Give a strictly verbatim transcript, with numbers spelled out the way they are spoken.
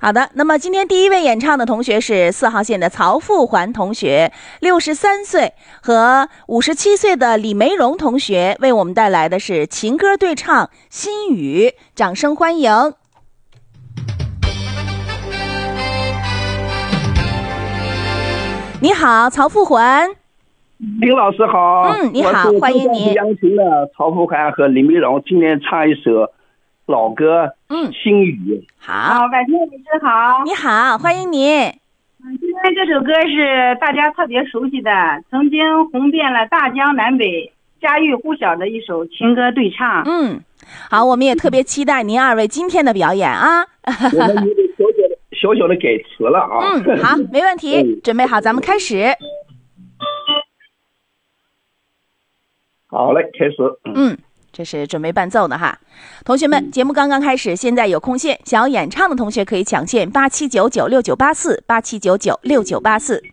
好的，那么今天第一位演唱的同学是四号线的曹富环同学，六十三岁，和五十七岁的李梅荣同学为我们带来的是情歌对唱《心语》，掌声欢迎。你好，曹富环。 林老师好。 嗯，你好，欢迎你。 央琴的曹富环和李梅荣今天唱一首老歌， 嗯， 心语。 好， 百听女士好。 你好，欢迎你。 嗯，今天这首歌是大家特别熟悉的，曾经红遍了大江南北、家喻户晓的一首情歌对唱。 嗯，好，我们也特别期待您二位今天的表演啊。 我们有点小小的小小的改词了啊。 嗯，好，没问题，嗯、准备好，咱们开始。 好嘞，开始。 嗯，这是准备伴奏的哈。同学们，节目刚刚开始，现在有空线，想要演唱的同学可以抢线八七九九六九八四八七九九六九八四。